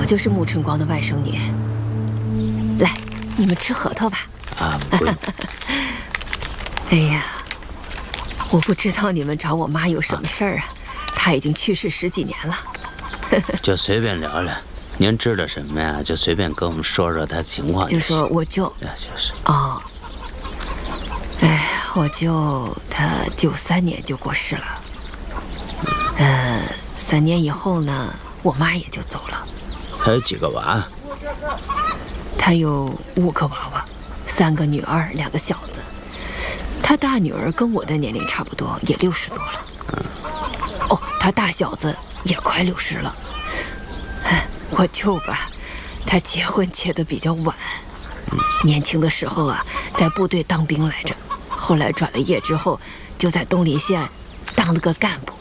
我就是穆春光的外甥女。来，你们吃核桃吧。 啊，不用。 哎呀，我不知道你们找我妈有什么事儿啊？她已经去世10几年了。 就随便聊聊，您知道什么呀？就随便跟我们说说她情况。 就说我舅。 就是。 哦。哎，我舅他93年就过世了。3年以后呢，我妈也就走了。 他有几个娃？ 他有5个娃娃，3个女儿，2个小子。他大女儿跟我的年龄差不多，也60多了。哦，他大小子也快60了。我舅吧，他结婚结得比较晚。年轻的时候啊，在部队当兵来着，后来转了业之后，就在东林县当了个干部。